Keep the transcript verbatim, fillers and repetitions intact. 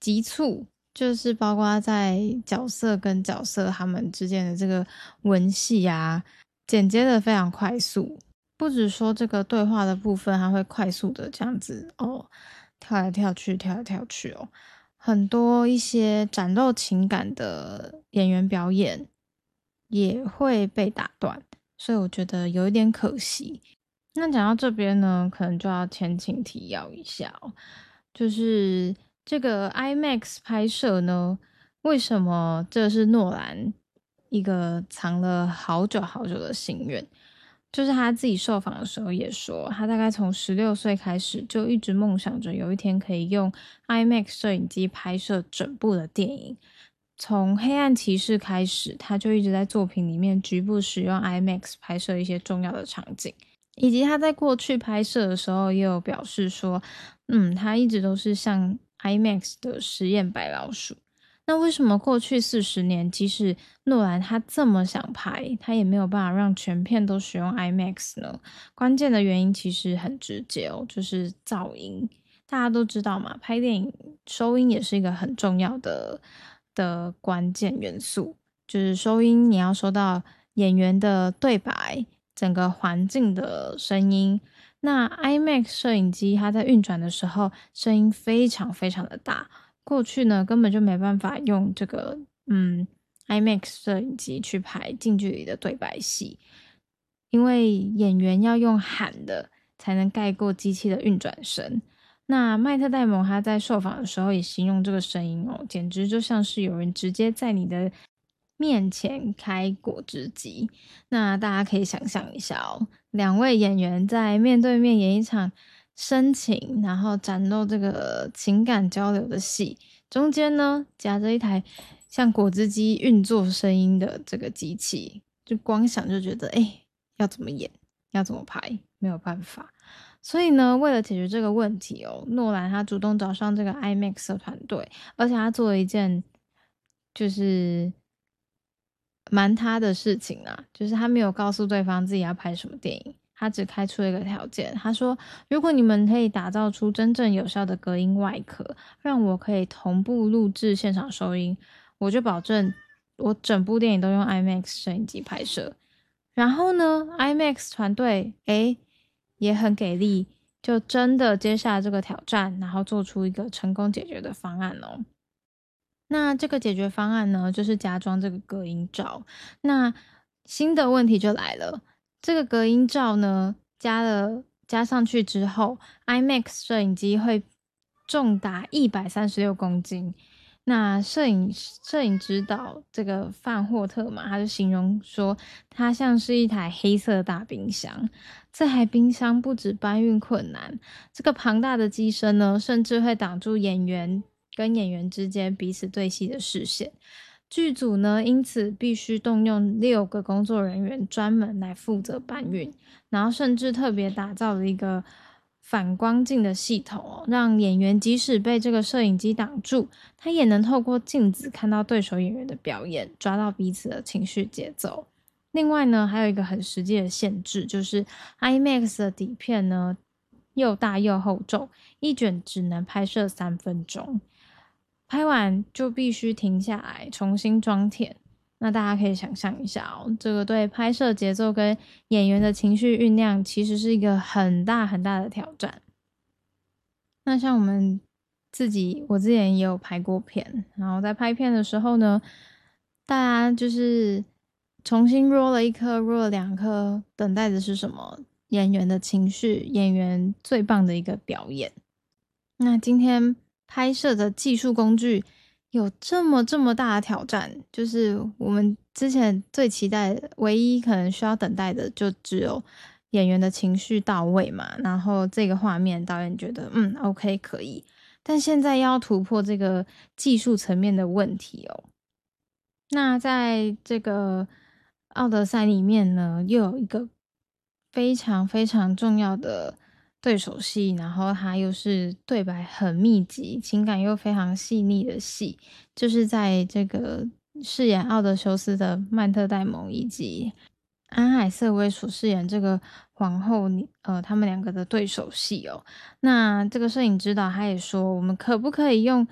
急促，就是包括在角色跟角色他们之间的这个文戏啊，剪接的非常快速。不只说这个对话的部分，它会快速的这样子哦，跳来跳去，跳来跳去哦。很多一些展露情感的演员表演也会被打断，所以我觉得有一点可惜。那讲到这边呢，可能就要前情提要一下哦，就是这个 IMAX 拍摄呢，为什么这是诺兰一个藏了好久好久的心愿？就是他自己受访的时候也说，他大概从十六岁开始就一直梦想着有一天可以用 IMAX 摄影机拍摄整部的电影。从黑暗骑士开始，他就一直在作品里面局部使用 IMAX 拍摄一些重要的场景，以及他在过去拍摄的时候也有表示说，嗯，他一直都是像 IMAX 的实验白老鼠。那为什么过去四十年，即使诺兰他这么想拍，他也没有办法让全片都使用 IMAX 呢？关键的原因其实很直接哦，就是噪音。大家都知道嘛，拍电影收音也是一个很重要的的关键元素，就是收音你要收到演员的对白，整个环境的声音。那 IMAX 摄影机它在运转的时候，声音非常非常的大。过去呢，根本就没办法用这个嗯 IMAX 摄影机去拍近距离的对白戏，因为演员要用喊的才能盖过机器的运转声。那麦特戴蒙他在受访的时候也形容这个声音哦，简直就像是有人直接在你的面前开果汁机。那大家可以想象一下哦，两位演员在面对面演一场深情，然后展露这个情感交流的戏，中间呢夹着一台像果汁机运作声音的这个机器，就光想就觉得，哎、欸，要怎么演，要怎么拍，没有办法。所以呢，为了解决这个问题哦，诺兰他主动找上这个 IMAX 的团队，而且他做了一件就是蛮他的事情啊，就是他没有告诉对方自己要拍什么电影。他只开出了一个条件，他说如果你们可以打造出真正有效的隔音外壳，让我可以同步录制现场收音，我就保证我整部电影都用 IMAX 摄影机拍摄。然后呢 IMAX 团队诶也很给力，就真的接下这个挑战，然后做出一个成功解决的方案哦。那这个解决方案呢，就是加装这个隔音罩。那新的问题就来了，这个隔音罩呢，加了加上去之后 ，IMAX 摄影机会重达一百三十六公斤。那摄影摄影指导这个范霍特嘛，他就形容说，它像是一台黑色的大冰箱。这台冰箱不止搬运困难，这个庞大的机身呢，甚至会挡住演员跟演员之间彼此对戏的视线。剧组呢，因此必须动用六个工作人员专门来负责搬运，然后甚至特别打造了一个反光镜的系统哦，让演员即使被这个摄影机挡住，他也能透过镜子看到对手演员的表演，抓到彼此的情绪节奏。另外呢，还有一个很实际的限制，就是 IMAX 的底片呢又大又厚重，一卷只能拍摄三分钟。拍完就必须停下来重新装填。那大家可以想象一下哦，这个对拍摄节奏跟演员的情绪酝酿其实是一个很大很大的挑战。那像我们自己，我之前也有拍过片，然后在拍片的时候呢，大家就是重新 roll 了一颗 roll 了两颗，等待的是什么？演员的情绪，演员最棒的一个表演。那今天拍摄的技术工具有这么这么大的挑战，就是我们之前最期待的，唯一可能需要等待的就只有演员的情绪到位嘛，然后这个画面导演觉得嗯 OK 可以，但现在要突破这个技术层面的问题哦。那在这个奥德赛里面呢，又有一个非常非常重要的对手戏，然后它又是对白很密集，情感又非常细腻的戏，就是在这个饰演奥德修斯的曼特戴蒙以及安海瑟薇所饰演这个皇后，呃，他们两个的对手戏哦。那这个摄影指导他也说，我们可不可以用